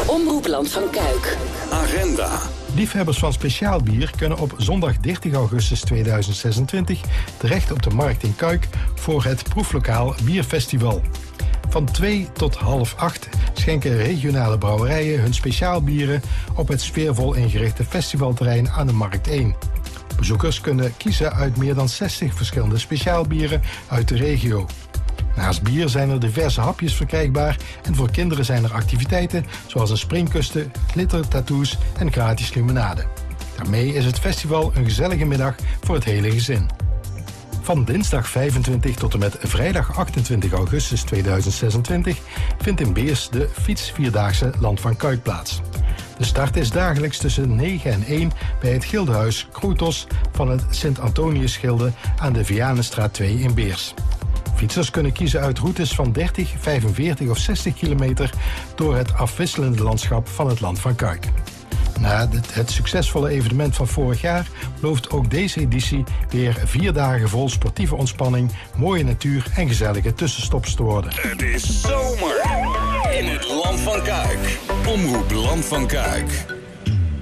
Omroep Land van Kuik. Agenda. Liefhebbers van speciaal bier kunnen op zondag 30 augustus 2026 terecht op de Markt in Kuik voor het Proeflokaal Bierfestival. Van 2 tot half 8 schenken regionale brouwerijen hun speciaalbieren op het sfeervol ingerichte festivalterrein aan de Markt 1. Bezoekers kunnen kiezen uit meer dan 60 verschillende speciaalbieren uit de regio. Naast bier zijn er diverse hapjes verkrijgbaar en voor kinderen zijn er activiteiten zoals een springkusten, glittertattoos en gratis limonade. Daarmee is het festival een gezellige middag voor het hele gezin. Van dinsdag 25 tot en met vrijdag 28 augustus 2026 vindt in Beers de fietsvierdaagse Land van Kuik plaats. De start is dagelijks tussen 9 en 1 bij het gildehuis Kroetos van het Sint-Antonius-gilde aan de Vianenstraat 2 in Beers. Fietsers kunnen kiezen uit routes van 30, 45 of 60 kilometer door het afwisselende landschap van het Land van Kuik. Na het succesvolle evenement van vorig jaar belooft ook deze editie weer 4 dagen vol sportieve ontspanning, mooie natuur en gezellige tussenstops te worden. Het is zomer in het Land van Kuik. Omroep Land van Kuik.